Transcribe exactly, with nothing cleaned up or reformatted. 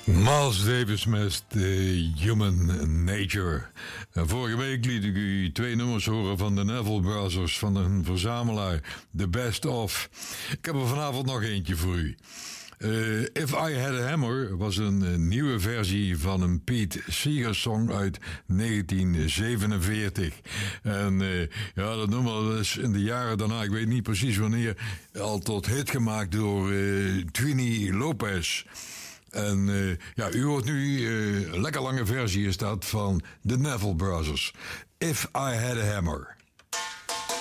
Miles Davis met uh, Human Nature. En vorige week liet ik u twee nummers horen van de Neville Brothers, van een verzamelaar, The Best Of. Ik heb er vanavond nog eentje voor u. Uh, If I Had a Hammer was een uh, nieuwe versie van een Pete Seeger song uit negentien zevenenveertig. En uh, ja, dat nummer is in de jaren daarna, ik weet niet precies wanneer, al tot hit gemaakt door uh, Twini Lopez. En uh, ja, u hoort nu uh, een lekker lange versie is dat van de Neville Brothers. If I Had a Hammer.